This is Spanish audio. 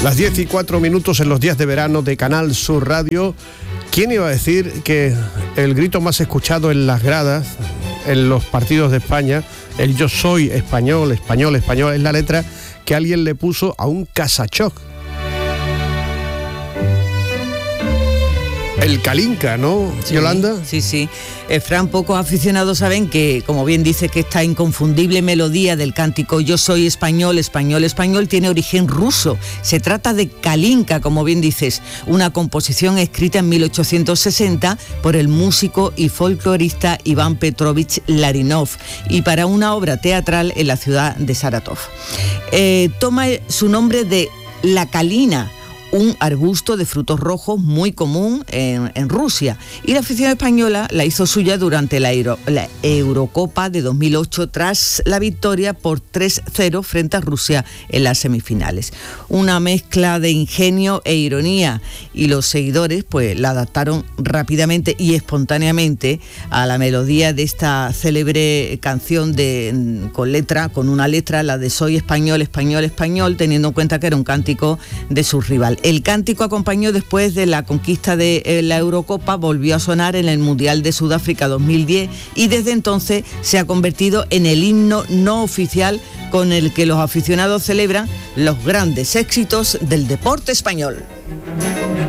Las 10:04 en los días de verano de Canal Sur Radio. ¿Quién iba a decir que el grito más escuchado en las gradas, en los partidos de España, el yo soy español, español, español, es la letra que alguien le puso a un casachoc? El Kalinka, ¿no, sí, Yolanda? Sí. Fran, pocos aficionados saben que, como bien dice, que esta inconfundible melodía del cántico Yo soy español, español, español tiene origen ruso. Se trata de Kalinka, como bien dices, una composición escrita en 1860 por el músico y folclorista Iván Petrovich Larinov y para una obra teatral en la ciudad de Saratov. Toma su nombre de la calina, un arbusto de frutos rojos muy común en Rusia, y la afición española la hizo suya durante la Eurocopa de 2008 tras la victoria por 3-0 frente a Rusia en las semifinales. Una mezcla de ingenio e ironía, y los seguidores pues la adaptaron rápidamente y espontáneamente a la melodía de esta célebre canción con una letra, la de Soy español, español, español, teniendo en cuenta que era un cántico de su rival. El cántico acompañó después de la conquista de la Eurocopa, volvió a sonar en el Mundial de Sudáfrica 2010 y desde entonces se ha convertido en el himno no oficial con el que los aficionados celebran los grandes éxitos del deporte español.